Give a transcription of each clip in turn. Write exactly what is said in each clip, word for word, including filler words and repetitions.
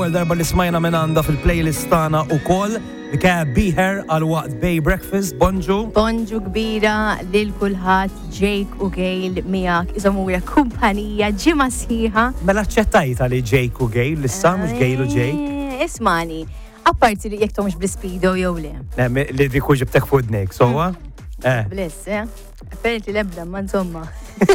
l-ewwel darba li smajna minn għandha fil-playlist tagħna ukoll li kien Be Here għal waqt Bay Breakfast. Bonġu. Bonġu kbira lil kulħadd, Jake u Gail miegħek iżomura kumpanija ġimgħa sħiħa. Mela ċċettajta li Jake u Gail lissa mhux Gail u Jake. Ismani, apparti li jekk tomx bl-speedo jew le. Li diku ġibtek fudnek, sowa? Eh. Bliss, eh? Apparently lebda, ma insomma.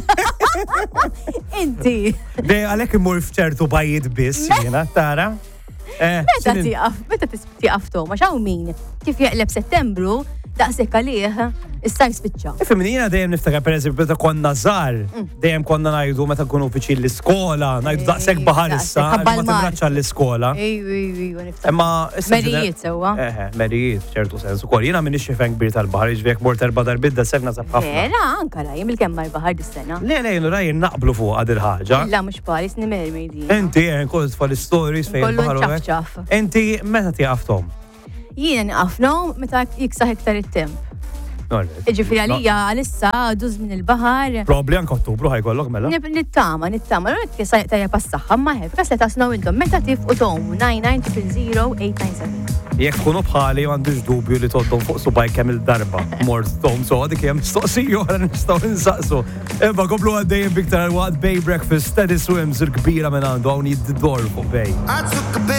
Inti. Dej, għalek imur fċertu bajiet biss, jena, tara? Meta tiqaf, meta tiqaf Toma, xaw min? Kif jaqleb Settembru, daqsek għalih, issa jispiċċa. Ifimni, jena dejjem niftakar per eżempju meta konna żgħar, dejjem konna ngħidu meta nkunu fiċi l-iskola, ngħidu daqshekk baħar issa, ma tibraċċa l-iskola. Ejju, ejju, niftakar. Imma Merijiet sewwa. Eħe, merijiet ċertu sens ukoll. Jiena m'iniex xi kbir tal-baħar, jiġifiek mort erba' darbit da sefna sab ħafna. Vera, anka rajjem il-kemm l-baħar dis-sena. Le, le, jienu rajjem naqblu fuq għad il-ħaġa. La mhux paris nimermi di. Inti nkun tfal stories fejn il-baħar. Kollu ċaf. Inti meta tiqaftom? Jiena niqafhom meta jiksaħ iktar it-temp. Ġifiri għalija għalissa għaduz minn il-bahar. Probli għank ottubru ħajkollok mela? Nittama, nittama. L-għu kisa tajja passaħħa maħeb. Kas li tasnaw intom, meta tif u tom nine nine zero zero eight nine seven. Jek kunu bħali għandux dubju li toddom fuq subaj kemm il-darba. Mort tom, so għadik jem stoqsiju għara nistaw nsaqsu. Imma komplu għaddejjem biktar għad Bay Breakfast, steady swims il-kbira minn għandu għawn jiddidor fuq Bay.